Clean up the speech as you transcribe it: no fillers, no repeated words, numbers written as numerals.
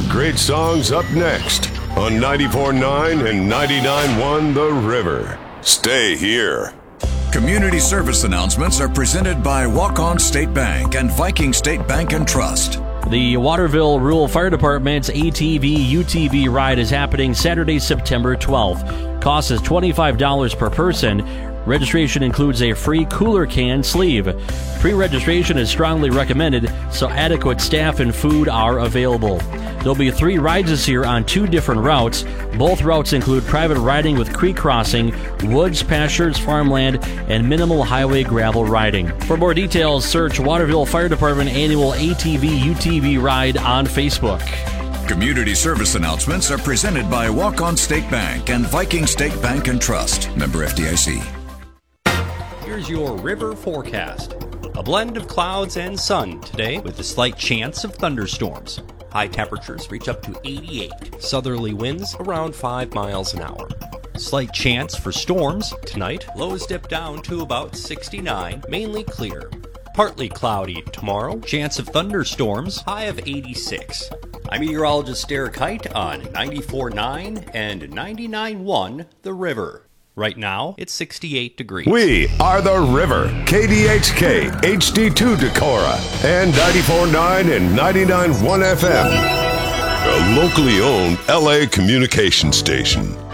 great songs up next on 94.9 and 99.1 The River. Stay here. Community service announcements are presented by Walk-On State Bank and Viking State Bank and Trust. The Waterville Rural Fire Department's ATV-UTV ride is happening Saturday, September 12th. Cost is $25 per person. Registration includes a free cooler can sleeve. Pre-registration is strongly recommended, so adequate staff and food are available. There'll be 3 rides this year on 2 different routes. Both routes include private riding with creek crossing, woods, pastures, farmland, and minimal highway gravel riding. For more details, search Waterville Fire Department Annual ATV-UTV Ride on Facebook. Community service announcements are presented by Walk-On State Bank and Viking State Bank and Trust. Member FDIC. Here's your river forecast. A blend of clouds and sun today with a slight chance of thunderstorms. High temperatures reach up to 88. Southerly winds around 5 miles an hour. Slight chance for storms tonight. Lows dip down to about 69, mainly clear. Partly cloudy tomorrow. Chance of thunderstorms, high of 86. I'm meteorologist Derek Height on 94.9 and 99.1 The River. Right now, it's 68 degrees. We are The River, KDHK, HD2 Decorah, and 94.9 and 99.1 FM. A locally owned LA communication station.